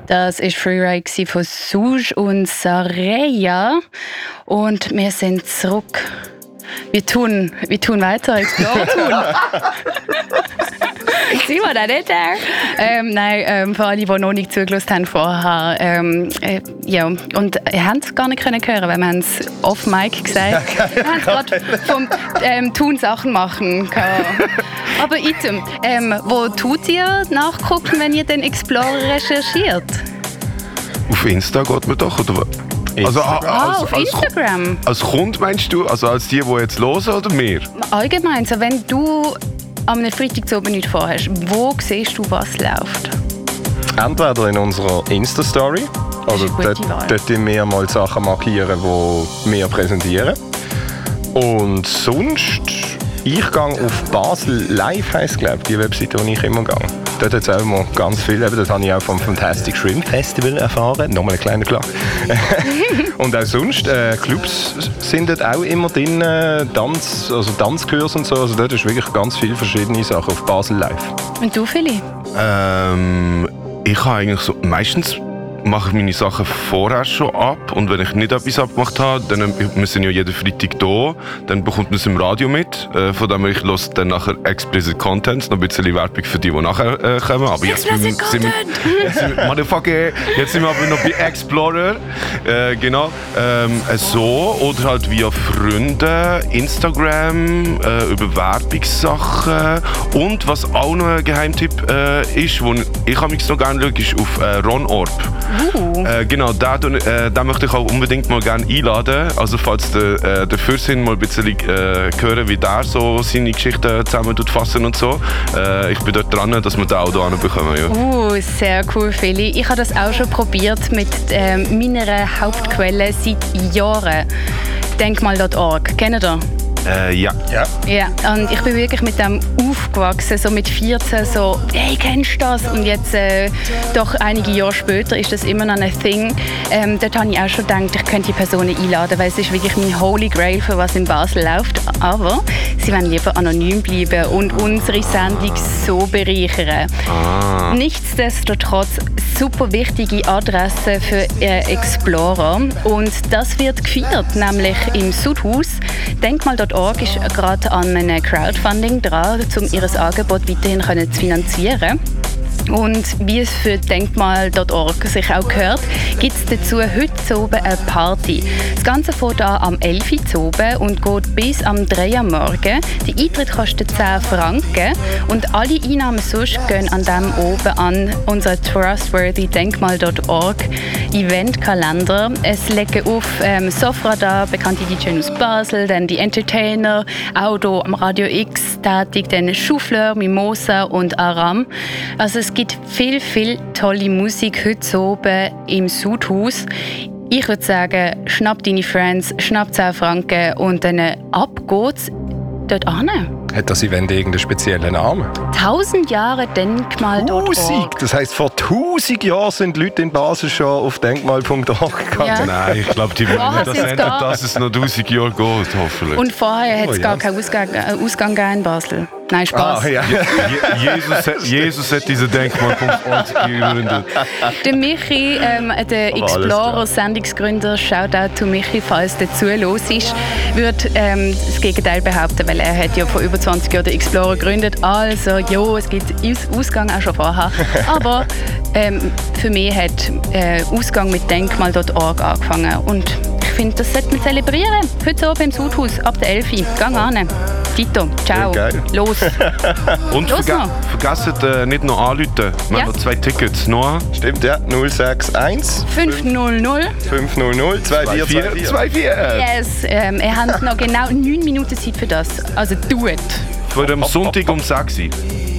Das war Freeride von Suge und Sareya. Und wir sind zurück. Wir tun weiter. Explore tun. Sind wir da nicht da? Nein, für alle, die noch nicht zugelassen haben vorher. Ja, und ihr habt es gar nicht hören können, weil wir haben es off-mic gesagt. Wir haben es gerade vom Tun Sachen machen können. Aber item, wo tut ihr nachgucken, wenn ihr den Explorer recherchiert? Auf Insta geht man doch, oder was? Also, auf Instagram? Als Kunde meinst du? Also als die jetzt hören oder mehr? Allgemein, so wenn du am Freitag zu oben nicht vorhast, wo siehst du, was läuft? Entweder in unserer Insta-Story, also dort wir mal Sachen markieren, die wir präsentieren. Und sonst, ich gehe auf Basel Live, heisst glaube ich, die Webseite, wo ich immer gehe. Dort hat es auch immer ganz viel, dort habe ich auch vom Fantastic Shrimp Festival erfahren, nochmal ein kleiner Klar. Und auch sonst, Clubs sind dort auch immer drin, Tanzkurse und so, also dort ist wirklich ganz viele verschiedene Sachen auf Basel Live. Und du, Philly? Ich habe eigentlich so, meistens mache ich meine Sachen vorher schon ab und wenn ich nicht etwas abgemacht habe, dann, wir sind ja jeden Freitag da, dann bekommt man es im Radio mit, von dem ich höre dann nachher Explicit Content, noch ein bisschen Werbung für die nachher kommen, aber jetzt sind wir aber noch bei Explorer, genau, so, oder halt via Freunde, Instagram, über Werbungssachen und was auch noch ein Geheimtipp ist, wo ich noch gerne schaue, ist auf Ron Orb. Genau, da möchte ich auch unbedingt mal gerne einladen. Also falls der Fürsinn mal ein bisschen hören, wie der so seine Geschichten zusammen fassen und so. Ich bin dort dran, dass wir den auch hier bekommen. Ja. Sehr cool, Feli. Ich habe das auch schon probiert mit meiner Hauptquelle seit Jahren. Denkmal.org. Kennt ihr? Ja. Ja, und ich bin wirklich mit dem aufgewachsen, so mit 14, so, hey, kennst du das? Und jetzt, doch einige Jahre später, ist das immer noch ein Thing. Dort habe ich auch schon gedacht, ich könnte die Personen einladen, weil es ist wirklich mein Holy Grail, für was in Basel läuft. Aber sie wollen lieber anonym bleiben und unsere Sendung so bereichern. Nichtsdestotrotz, super wichtige Adresse für Explorer. Und das wird gefeiert, nämlich im Sudhaus. Denkmal.org ist gerade an einem Crowdfunding dran, um ihr Angebot weiterhin zu finanzieren. Und wie es für Denkmal.org sich auch gehört, gibt es dazu heute oben eine Party. Das Ganze fängt an am 11 Uhr oben und geht bis am 3 Uhr am Morgen. Der Eintritt kostet 10 Franken und alle Einnahmen sonst gehen an dem oben an unseren trustworthy Denkmal.org Eventkalender. Es legen auf Sofra da, bekannte DJ aus Basel, dann die Entertainer, auch hier am Radio X tätig, dann Souffleur, Mimosa und Aram. Also es gibt viel tolle Musik heute oben im Sudhaus. Ich würde sagen, schnapp deine Friends, schnapp 10 Franken und dann ab geht's dort hin. Hat das Event irgendeinen speziellen Namen? 1000 Jahre Denkmal.org. 1000? Das heisst, vor 1000 Jahren sind Leute in Basel schon auf Denkmal.org gegangen? Ja. Nein, ich glaube, die wollen nicht, dass es noch 1000 Jahre geht, hoffentlich. Und vorher hat es gar keinen Ausgang in Basel. Nein, Spaß. Ja. Jesus hat diese Denkmal.org gegründet. Der Michi, der Explorer-Sendungsgründer, Shoutout to Michi, falls der zuhört ist, würde das Gegenteil behaupten, weil er hat ja vor über 20 Jahren den Explorer gegründet. Also, ja, es gibt Ausgang auch schon vorher. Aber für mich hat Ausgang mit Denkmal.org angefangen. Und ich finde, das sollte man zelebrieren. Heute oben im Sudhaus, ab der 11 Uhr. Gang an. Tito, ciao. Ja, los. Und vergesst nicht noch anrufen. Wir haben noch 2 Tickets. Noah? Stimmt, ja. 061 500 2424. Yes. Ihr habt noch genau 9 Minuten Zeit für das. Also do it. Für am Sonntag um 6 Uhr.